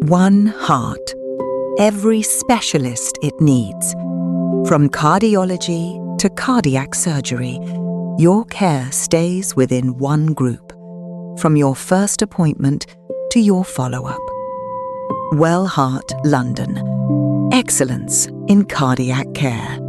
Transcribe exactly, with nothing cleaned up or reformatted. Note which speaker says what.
Speaker 1: One heart. Every specialist it needs. From cardiology to cardiac surgery, your care stays within one group, from your first appointment to your follow-up. Wellheart London. Excellence in cardiac care.